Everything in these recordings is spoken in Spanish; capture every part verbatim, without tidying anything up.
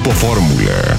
Grupo Fórmula.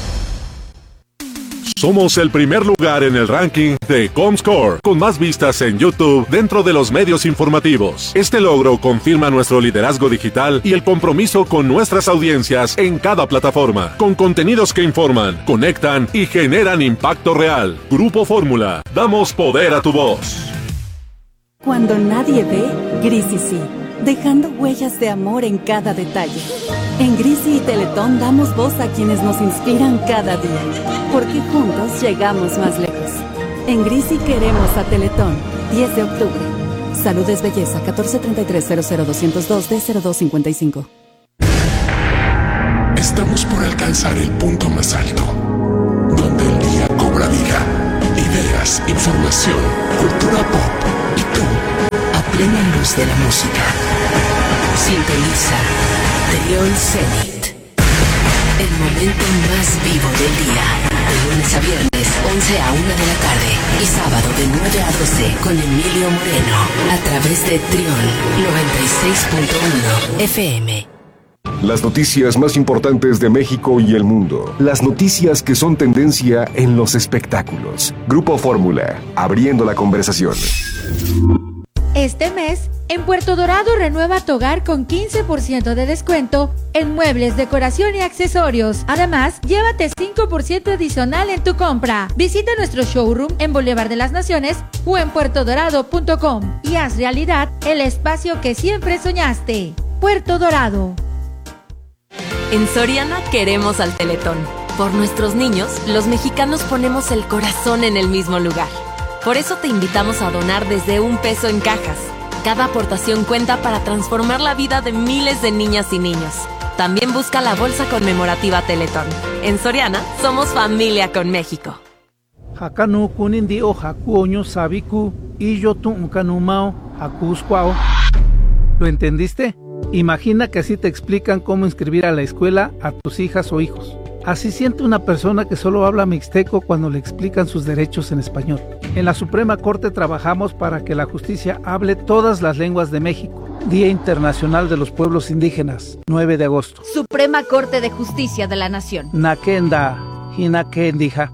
Somos el primer lugar en el ranking de Comscore, con más vistas en YouTube dentro de los medios informativos. Este logro confirma nuestro liderazgo digital y el compromiso con nuestras audiencias en cada plataforma, con contenidos que informan, conectan y generan impacto real. Grupo Fórmula, damos poder a tu voz. Cuando nadie ve, Grisi sí, dejando huellas de amor en cada detalle. En Grisi y Teletón damos voz a quienes nos inspiran cada día, porque juntos llegamos más lejos. En Grisi queremos a Teletón. diez de octubre. Salud es belleza. catorce treinta y tres cero cero doscientos dos D cero dos cincuenta y cinco. Estamos por alcanzar el punto más alto, donde el día cobra vida. Ideas, información, cultura pop y tú, a plena luz de la música. Sintoniza Trión Zenit, el momento más vivo del día, de lunes a viernes, once a una de la tarde, y sábado de nueve a doce, con Emilio Moreno, a través de Trión noventa y seis punto uno F M. Las noticias más importantes de México y el mundo. Las noticias que son tendencia en los espectáculos. Grupo Fórmula, abriendo la conversación. Este mes, en Puerto Dorado renueva tu hogar con quince por ciento de descuento en muebles, decoración y accesorios. Además, llévate cinco por ciento adicional en tu compra. Visita nuestro showroom en Boulevard de las Naciones o en puerto dorado punto com y haz realidad el espacio que siempre soñaste. Puerto Dorado. En Soriana queremos al Teletón. Por nuestros niños, los mexicanos ponemos el corazón en el mismo lugar. Por eso te invitamos a donar desde un peso en cajas. Cada aportación cuenta para transformar la vida de miles de niñas y niños. También busca la bolsa conmemorativa Teletón. En Soriana, somos familia con México. Hakanu kunindi o hakuoño sabiku y yo tu unkanumao hakuskwao. ¿Lo entendiste? Imagina que así te explican cómo inscribir a la escuela a tus hijas o hijos. Así siente una persona que solo habla mixteco cuando le explican sus derechos en español. En la Suprema Corte trabajamos para que la justicia hable todas las lenguas de México. Día Internacional de los Pueblos Indígenas, nueve de agosto. Suprema Corte de Justicia de la Nación. Nakenda, Hinakendija.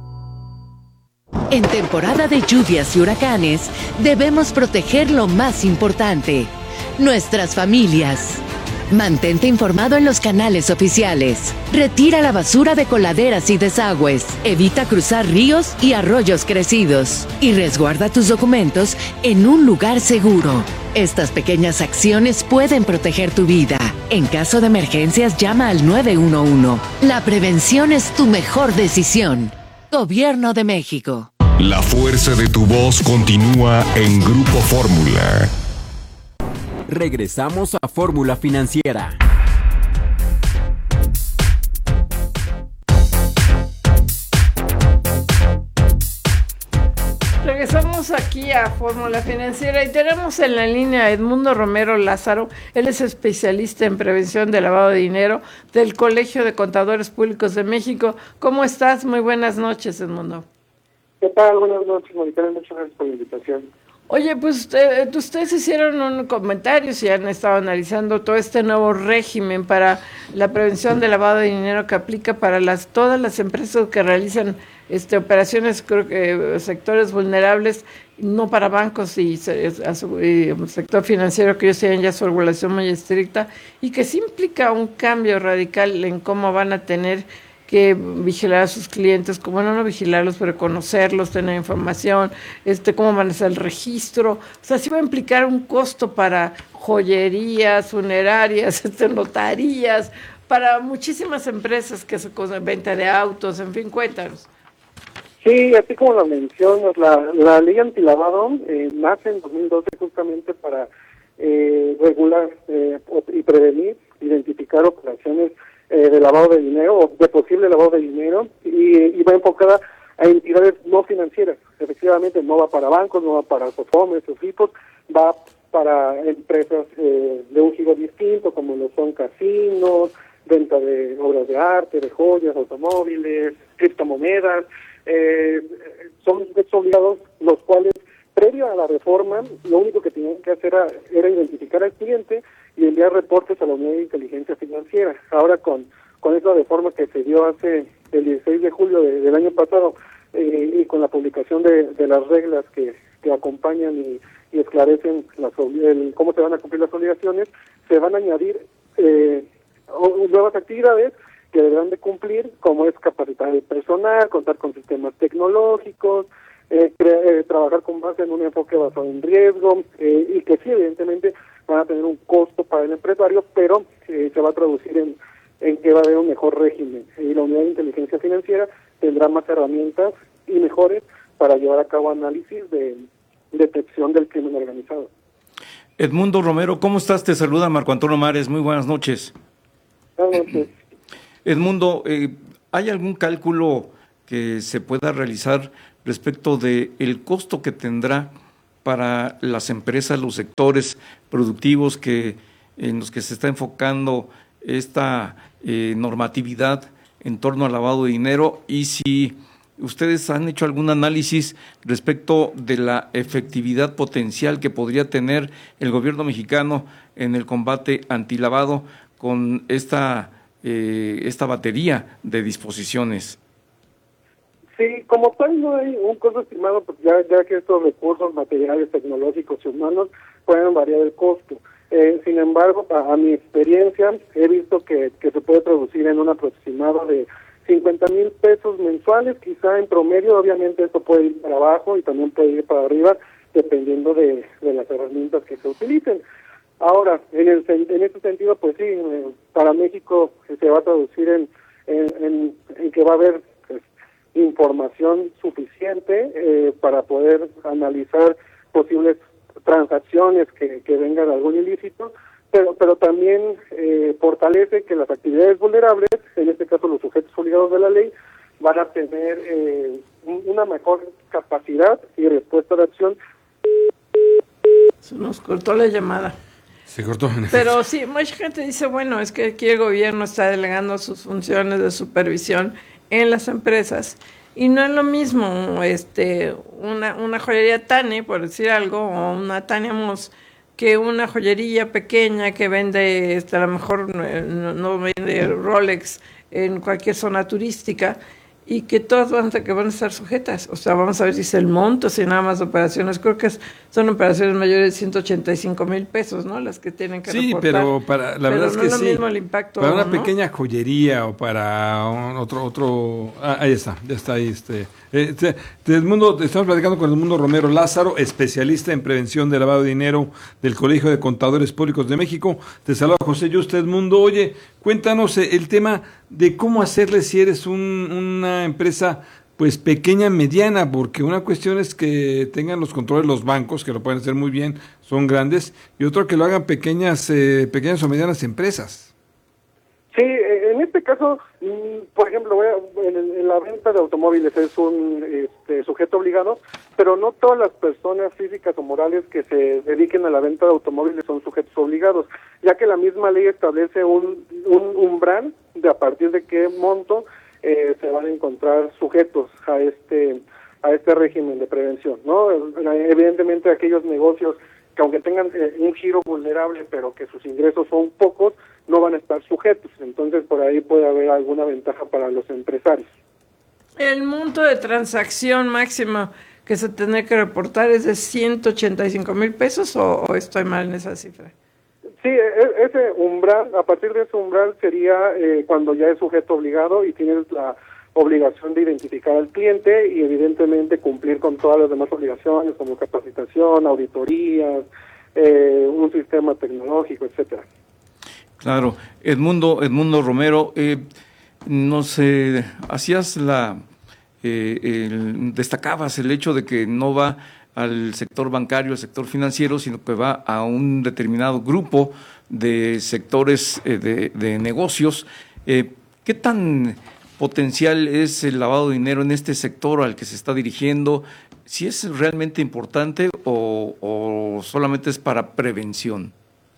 En temporada de lluvias y huracanes, debemos proteger lo más importante, nuestras familias. Mantente informado en los canales oficiales. Retira la basura de coladeras y desagües. Evita cruzar ríos y arroyos crecidos. Y resguarda tus documentos en un lugar seguro. Estas pequeñas acciones pueden proteger tu vida. En caso de emergencias, llama al nueve uno uno. La prevención es tu mejor decisión. Gobierno de México. La fuerza de tu voz continúa en Grupo Fórmula. Regresamos a Fórmula Financiera. Regresamos aquí a Fórmula Financiera y tenemos en la línea a Edmundo Romero Lázaro. Él es especialista en prevención de lavado de dinero del Colegio de Contadores Públicos de México. ¿Cómo estás? Muy buenas noches, Edmundo. ¿Qué tal? Buenas noches, Mónica. Muchas gracias por la invitación. Oye, pues usted, ustedes hicieron un comentario y han estado analizando todo este nuevo régimen para la prevención del lavado de dinero que aplica para las todas las empresas que realizan este operaciones, creo que sectores vulnerables, no para bancos y, a su, y sector financiero, que ellos tienen ya su regulación muy estricta y que sí implica un cambio radical en cómo van a tener que vigilar a sus clientes, como no, no vigilarlos, pero conocerlos, tener información, este, cómo van a hacer el registro. O sea, sí va a implicar un costo para joyerías, funerarias, este, notarías, para muchísimas empresas que se con venta de autos, en fin, cuéntanos. Sí, así como lo mencionas, la, la ley antilavado eh, nace en dos mil doce justamente para eh, regular eh, y prevenir, identificar operaciones Eh, de lavado de dinero o de posible lavado de dinero y, y va enfocada a entidades no financieras. Efectivamente, no va para bancos, no va para sofomes o FIPOS, va para empresas eh, de un giro distinto, como lo son casinos, venta de obras de arte, de joyas, automóviles, criptomonedas. Eh, son obligados los cuales, previo a la reforma, lo único que tenían que hacer era, era identificar al cliente y enviar reportes a la Unidad de Inteligencia Financiera. Ahora con, con esa reforma que se dio hace el dieciséis de julio de, del año pasado, eh, y con la publicación de, de las reglas que, que acompañan y, y esclarecen las, el, cómo se van a cumplir las obligaciones, se van a añadir eh, nuevas actividades que deberán de cumplir, como es capacitar el personal, contar con sistemas tecnológicos, eh, eh, trabajar con base en un enfoque basado en riesgo, eh, y que sí, evidentemente, van a tener un costo para el empresario, pero eh, se va a traducir en, en que va a haber un mejor régimen. Y la unidad de inteligencia financiera tendrá más herramientas y mejores para llevar a cabo análisis de detección del crimen organizado. Edmundo Romero, ¿cómo estás? Te saluda Marco Antonio Mares, muy buenas noches. Buenas noches. Edmundo, eh, ¿hay algún cálculo que se pueda realizar respecto de el costo que tendrá para las empresas, los sectores productivos que en los que se está enfocando esta eh, normatividad en torno al lavado de dinero, y si ustedes han hecho algún análisis respecto de la efectividad potencial que podría tener el gobierno mexicano en el combate antilavado con esta eh, esta batería de disposiciones? Sí, como tal no hay un costo estimado, porque ya, ya que estos recursos materiales, tecnológicos y humanos pueden variar el costo. Eh, sin embargo, a, a mi experiencia, he visto que, que se puede traducir en un aproximado de cincuenta mil pesos mensuales, quizá en promedio. Obviamente esto puede ir para abajo y también puede ir para arriba, dependiendo de, de las herramientas que se utilicen. Ahora, en el en este sentido, pues sí, eh, para México se va a traducir en, en, en, en que va a haber pues, información suficiente eh, para poder analizar posibles transacciones que, que vengan de algún ilícito, pero pero también eh, fortalece que las actividades vulnerables, en este caso los sujetos obligados de la ley, van a tener eh, una mejor capacidad y respuesta de acción. Se nos cortó la llamada. Se cortó. Pero sí, mucha gente dice, bueno, es que aquí el gobierno está delegando sus funciones de supervisión en las empresas, y no es lo mismo este una una joyería Tane, por decir algo, o una Tania Moss, que una joyería pequeña que vende, este, a lo mejor no, no vende Rolex en cualquier zona turística, y que todas van a, que van a estar sujetas. O sea, vamos a ver si es el monto, si nada más operaciones. Creo que es, son operaciones mayores de ciento ochenta y cinco mil pesos, ¿no? Las que tienen que sí, reportar. pero para la pero verdad no es que es lo sí. mismo el impacto, para una ¿no? pequeña joyería o para un otro otro ah, ahí está, ya está ahí este eh, te, te, Edmundo, estamos platicando con Edmundo Romero Lázaro, especialista en prevención de lavado de dinero del Colegio de Contadores Públicos de México. Te saluda José Yuste. Edmundo, oye, cuéntanos el tema de cómo hacerle si eres un, una empresa pues pequeña, mediana, porque una cuestión es que tengan los controles los bancos, que lo pueden hacer muy bien, son grandes, y otro que lo hagan pequeñas eh, pequeñas o medianas empresas. Sí, en este caso, por ejemplo, en la venta de automóviles es un este, sujeto obligado, pero no todas las personas físicas o morales que se dediquen a la venta de automóviles son sujetos obligados, ya que la misma ley establece un, un umbral de a partir de qué monto eh, se van a encontrar sujetos a este a este régimen de prevención, ¿no? Evidentemente aquellos negocios que aunque tengan eh, un giro vulnerable, pero que sus ingresos son pocos, no van a estar sujetos. Entonces, por ahí puede haber alguna ventaja para los empresarios. El monto de transacción máximo que se tendrá que reportar es de ciento ochenta y cinco mil pesos, o, o estoy mal en esa cifra. Sí, e- ese umbral, a partir de ese umbral sería eh, cuando ya es sujeto obligado y tienes la obligación de identificar al cliente y evidentemente cumplir con todas las demás obligaciones como capacitación, auditorías, eh, un sistema tecnológico, etcétera. Claro, Edmundo, Edmundo Romero, eh, nos eh, hacías la, eh, el, destacabas el hecho de que no va al sector bancario, al sector financiero, sino que va a un determinado grupo de sectores eh, de, de negocios. Eh, ¿Qué tan potencial es el lavado de dinero en este sector al que se está dirigiendo? ¿Si es realmente importante o, o solamente es para prevención?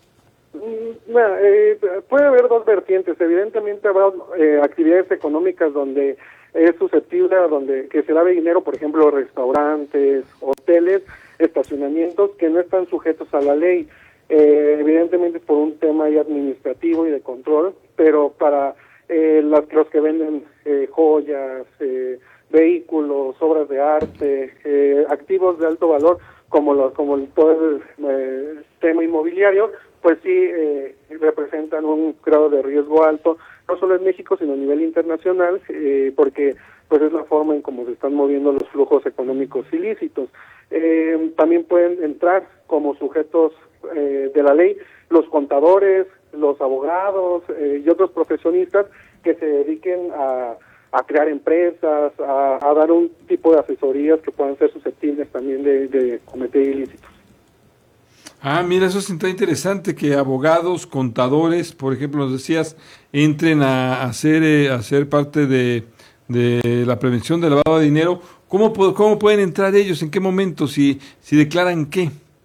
Bueno, eh, puede haber dos vertientes. Evidentemente habrá eh, actividades económicas donde es susceptible a donde que se lave dinero, por ejemplo, restaurantes, hoteles, estacionamientos que no están sujetos a la ley. Eh, evidentemente por un tema ahí administrativo y de control, pero para eh, las, los que venden eh, joyas, eh, vehículos, obras de arte, eh, activos de alto valor, como los, como el, todo el eh, tema inmobiliario, pues sí eh, representan un grado de riesgo alto, no solo en México, sino a nivel internacional, eh, porque pues es la forma en cómo se están moviendo los flujos económicos ilícitos. Eh, también pueden entrar como sujetos eh, de la ley los contadores, los abogados eh, y otros profesionistas que se dediquen a, a crear empresas, a, a dar un tipo de asesorías que puedan ser susceptibles también de, de cometer ilícitos. Ah, mira, eso es interesante, que abogados, contadores, por ejemplo, nos decías, entren a hacer, eh, a ser parte de, de la prevención del lavado de dinero. ¿Cómo, cómo pueden entrar ellos? ¿En qué momento? Si, si declaran qué.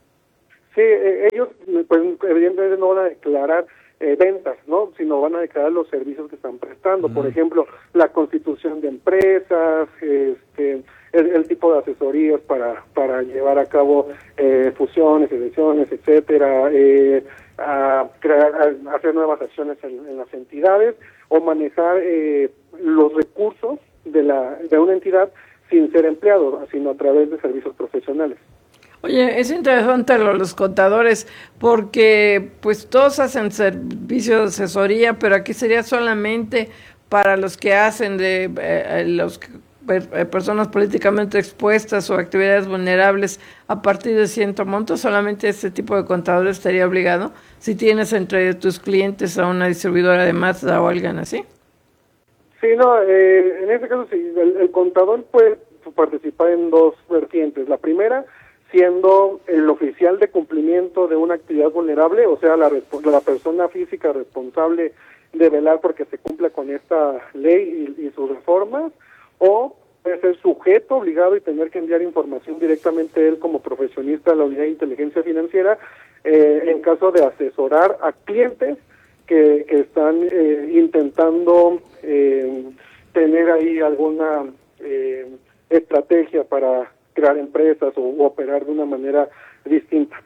Sí, eh, ellos pues evidentemente no van a declarar eh, ventas, ¿no? Sino van a declarar los servicios que están prestando. Mm. Por ejemplo, la constitución de empresas, este, el, el tipo de asesorías para para llevar a cabo eh, fusiones, sesiones, etcétera, eh, a, crear, a hacer nuevas acciones en, en las entidades o manejar eh, los recursos de la de una entidad sin ser empleado, sino a través de servicios profesionales. Oye, es interesante lo de los contadores, porque pues todos hacen servicios de asesoría, pero aquí sería solamente para los que hacen de eh, los eh, personas políticamente expuestas o actividades vulnerables a partir de cierto monto. Solamente este tipo de contador estaría obligado si tienes entre tus clientes a una distribuidora de Mazda o alguien así. Sí, no, eh, en este caso sí, el, el contador puede participar en dos vertientes. La primera, siendo el oficial de cumplimiento de una actividad vulnerable, o sea, la, la persona física responsable de velar porque se cumpla con esta ley y, y sus reformas, o puede ser sujeto obligado y tener que enviar información directamente él como profesionista de la unidad de inteligencia financiera eh, en caso de asesorar a clientes que, que están eh, intentando eh, tener ahí alguna eh, estrategia para crear empresas o, o operar de una manera distinta.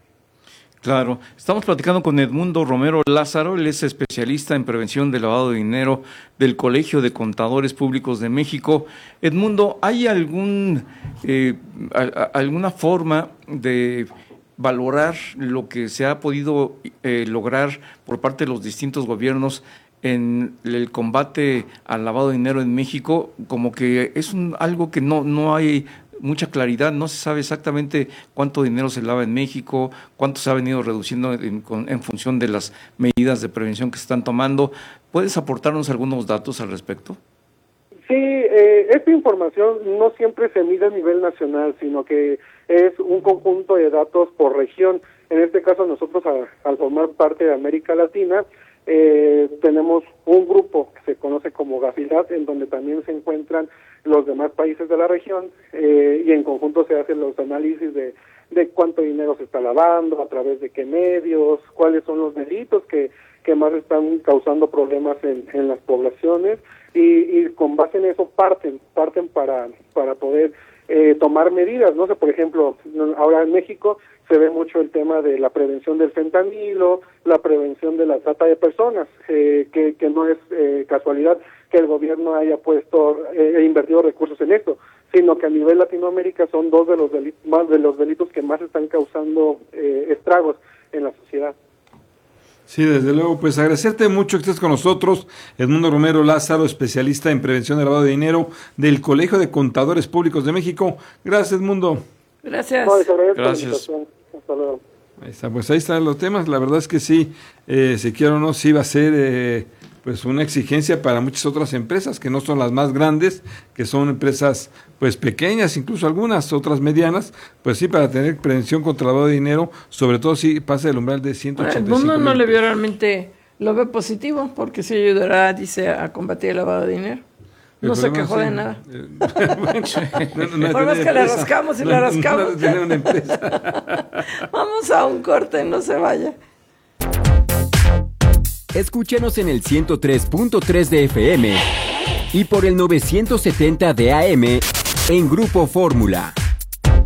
Claro, estamos platicando con Edmundo Romero Lázaro, él es especialista en prevención del lavado de dinero del Colegio de Contadores Públicos de México. Edmundo, ¿hay algún eh, a, a, alguna forma de valorar lo que se ha podido eh, lograr por parte de los distintos gobiernos en el combate al lavado de dinero en México? Como que es un, algo que no, no hay mucha claridad, no se sabe exactamente cuánto dinero se lava en México, cuánto se ha venido reduciendo en, en función de las medidas de prevención que se están tomando. ¿Puedes aportarnos algunos datos al respecto? Sí, eh, esta información no siempre se mide a nivel nacional, sino que es un conjunto de datos por región. En este caso nosotros, a, al formar parte de América Latina, eh, tenemos un grupo que se conoce como Gafilat, en donde también se encuentran los demás países de la región, eh, y en conjunto se hacen los análisis de, de cuánto dinero se está lavando, a través de qué medios, cuáles son los delitos que, que más están causando problemas en, en las poblaciones, y, y con base en eso parten, parten para, para poder eh, tomar medidas. No sé, por ejemplo, ahora en México se ve mucho el tema de la prevención del fentanilo, la prevención de la trata de personas, eh, que, que no es eh, casualidad que el gobierno haya puesto e eh, invertido recursos en esto, sino que a nivel Latinoamérica son dos de los delitos, más de los delitos que más están causando eh, estragos en la sociedad. Sí, desde luego, pues agradecerte mucho que estés con nosotros, Edmundo Romero Lázaro, especialista en prevención del lavado de dinero del Colegio de Contadores Públicos de México. Gracias, Edmundo. Gracias. No, Gracias. Hasta luego. Ahí está, pues ahí están los temas. La verdad es que sí, eh, si quiero o no, sí va a ser eh, pues una exigencia para muchas otras empresas que no son las más grandes, que son empresas pues pequeñas, incluso algunas otras medianas, pues sí, para tener prevención contra el lavado de dinero, sobre todo si pasa el umbral de ciento ochenta y cinco mil. El mundo no le vio pesos. realmente, lo ve positivo, porque sí ayudará, dice, a combatir el lavado de dinero. No se quejó de nada. Por más que le rascamos y le rascamos. Vamos a un corte, no se vaya. Escúchenos en el ciento tres punto tres de F M y por el novecientos setenta de A M en Grupo Fórmula.